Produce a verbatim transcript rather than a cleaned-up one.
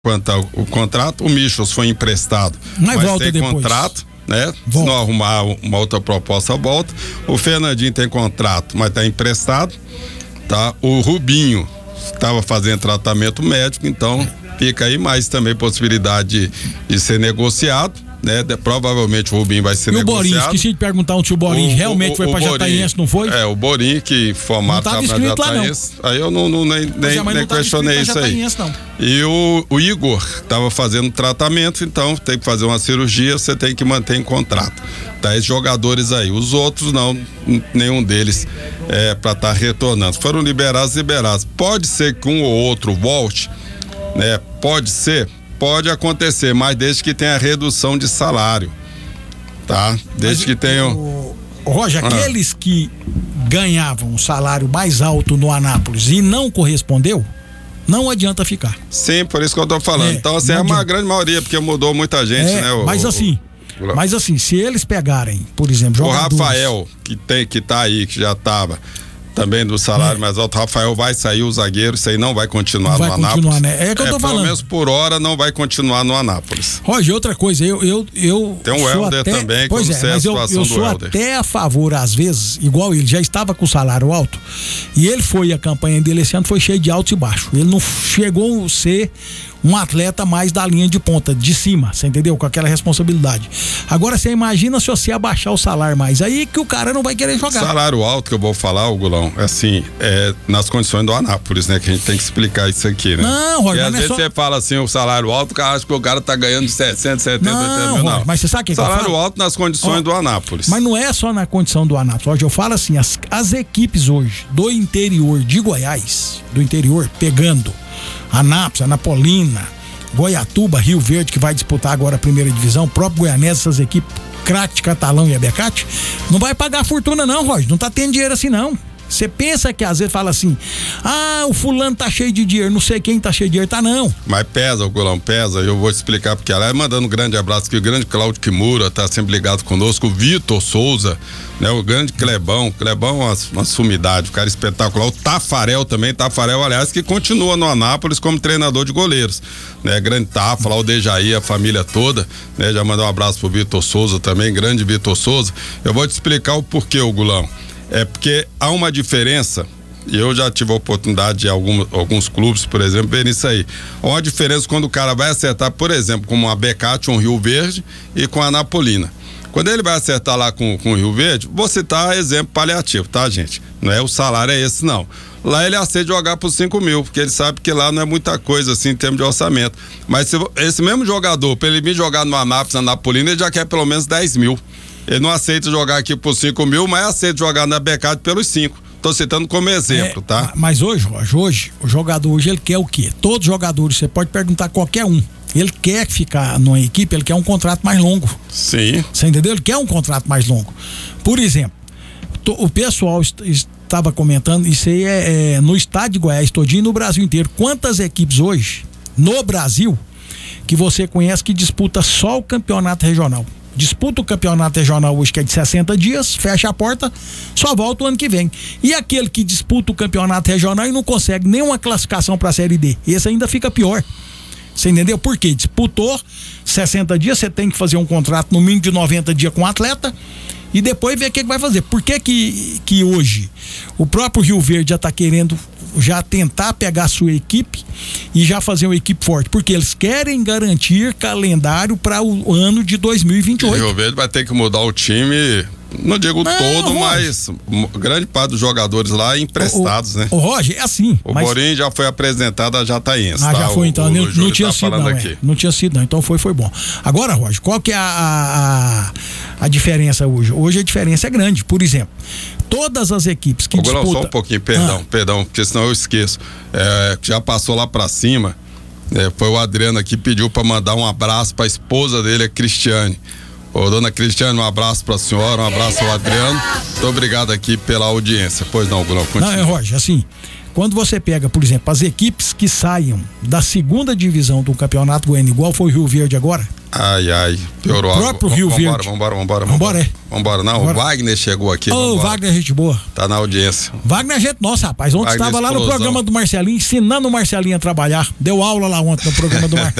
Quanto ao o contrato, o Michels foi emprestado, mas, mas volta tem depois. contrato, né? Volta. Se não arrumar uma outra proposta, volta. O Fernandinho tem contrato, mas tá emprestado, tá? O Rubinho estava fazendo tratamento médico, então fica aí mais também possibilidade de, de ser negociado, né? De, provavelmente o Rubinho vai ser e negociado. E o Borinho, esqueci de perguntar onde o Borinho o, realmente o, foi o pra Borinho, Jataíense, não foi? É, o Borinho que formato não tava escrito lá, não. Aí eu não, não nem, nem, é, nem questionei isso aí. Não. E o, o Igor estava fazendo tratamento, então tem que fazer uma cirurgia, você tem que manter em contrato. Tá, esses jogadores aí. Os outros não, nenhum deles é para estar tá retornando. Foram liberados, liberados. Pode ser que um ou outro volte, né? Pode ser, pode acontecer, mas desde que tenha redução de salário. Tá? Desde mas que tenham. O, o Roger, ah. aqueles que ganhavam um salário mais alto no Anápolis e não correspondeu, não adianta ficar. Sim, por isso que eu tô falando. É, então, assim, é uma grande maioria, porque mudou muita gente, é, né? O, mas assim, o, mas assim, se eles pegarem, por exemplo, jogadores... O Rafael, que, tem, que tá aí, que já tava também do salário é. mais alto, o Rafael vai sair, o zagueiro, isso aí não vai continuar não vai no continuar, Anápolis. Né? É que eu tô é, falando. Pelo menos por hora não vai continuar no Anápolis. Roger, outra coisa, eu... eu, eu tem um Helder até, também, pois como é, sei mas a eu, situação eu do sou Helder. até a favor, às vezes, igual ele já estava com salário alto, e ele foi, a campanha dele esse ano foi cheia de altos e baixos. Ele não chegou a ser um atleta mais da linha de ponta, de cima, você entendeu? Com aquela responsabilidade. Agora você imagina se você abaixar o salário mais, aí que o cara não vai querer jogar. Salário alto que eu vou falar, o Gulão, é assim, é nas condições do Anápolis, né? Que a gente tem que explicar isso aqui, né? Não, Roger, e às não vezes é só... você fala assim, o salário alto, o cara acha que o cara tá ganhando de setecentos, setenta, oitenta mil, não. Mas você sabe o que salário que eu falo? alto nas condições oh, do Anápolis. Mas não é só na condição do Anápolis, Roger, eu falo assim, as, as equipes hoje do interior de Goiás, do interior, pegando Anápolis, Anapolina, Goiatuba, Rio Verde, que vai disputar agora a primeira divisão, o próprio Goianese, essas equipes, Crack, Catalão e Abecate, não vai pagar fortuna não, Roger, não tá tendo dinheiro assim não. Você pensa que às vezes fala assim, ah, o fulano tá cheio de dinheiro, não sei quem tá cheio de dinheiro, tá não. Mas pesa, o Golão, pesa, eu vou te explicar porque ela é mandando um grande abraço aqui, o grande Cláudio Kimura tá sempre ligado conosco, o Vitor Souza, né, o grande Clebão, Clebão é uma, uma sumidade, o cara espetacular, o Tafarel também, Tafarel, aliás, que continua no Anápolis como treinador de goleiros, né, grande Tafa, lá o Dejaí, a família toda, né, já mandou um abraço pro Vitor Souza também, grande Vitor Souza. Eu vou te explicar o porquê, o Golão. É porque há uma diferença, e eu já tive a oportunidade de algum, alguns clubes, por exemplo, ver isso aí. Há uma diferença quando o cara vai acertar, por exemplo, com uma Abecate, um Rio Verde e com a Anapolina. Quando ele vai acertar lá com, com o Rio Verde, você tá exemplo paliativo, tá, gente? Não é o salário, é esse, não. Lá ele aceita jogar por cinco mil, porque ele sabe que lá não é muita coisa assim em termos de orçamento. Mas se esse mesmo jogador, para ele vir jogar no Anápolis, na Anapolina, ele já quer pelo menos dez mil. Ele não aceita jogar aqui por cinco mil, mas aceita jogar na Becate pelos cinco. Tô citando como exemplo, é, tá? Mas hoje, hoje, hoje, o jogador hoje, ele quer o quê? Todos os jogadores, você pode perguntar a qualquer um. Ele quer ficar numa equipe, ele quer um contrato mais longo. Sim. Você entendeu? Ele quer um contrato mais longo. Por exemplo, o pessoal estava comentando, isso aí é, é no estado de Goiás todinho, no Brasil inteiro. Quantas equipes hoje, no Brasil, que você conhece que disputa só o campeonato regional? Disputa o campeonato regional hoje, que é de sessenta dias, fecha a porta, só volta o ano que vem. E aquele que disputa o campeonato regional e não consegue nenhuma classificação para a Série D, esse ainda fica pior. Você entendeu? Por quê? Disputou sessenta dias, você tem que fazer um contrato no mínimo de noventa dias com o atleta e depois ver o que, que vai fazer. Por que que, que hoje o próprio Rio Verde já está querendo já tentar pegar a sua equipe e já fazer uma equipe forte? Porque eles querem garantir calendário para o ano de dois mil e vinte e oito. O Rio Verde vai ter que mudar o time, não digo não, todo, Roger, mas grande parte dos jogadores lá emprestados, o, né? O Roger, é assim. O mas... Borinho já foi apresentado a Jataíense. Ah, tá? já foi, então. O, o não, não tinha tá sido, não. É. Não tinha sido, não. Então foi, foi bom. Agora, Roger, qual que é a, a, a diferença hoje? Hoje a diferença é grande. Por exemplo, todas as equipes que disputam... Só um pouquinho, perdão, ah. perdão, porque senão eu esqueço. É, já passou lá pra cima, é, foi o Adriano aqui, pediu pra mandar um abraço pra esposa dele, a Cristiane. Ô, dona Cristiane, um abraço pra senhora, um abraço ao Adriano. Muito obrigado aqui pela audiência. Pois não, Gulão, continua. Não, é, Roger, assim, quando você pega, por exemplo, as equipes que saiam da segunda divisão do Campeonato Goiano, igual foi o Rio Verde agora. Ai, ai, piorou. O próprio Rio vambora, Verde. Vambora, vambora, vambora. Vambora, é. Vambora, não, Vambora. o Wagner chegou aqui. Ô, oh, Wagner, gente boa. Tá na audiência. Wagner, gente, nossa, rapaz, ontem Wagner estava lá no explosão. programa do Marcelinho, ensinando o Marcelinho a trabalhar. Deu aula lá ontem no programa do Marcelinho.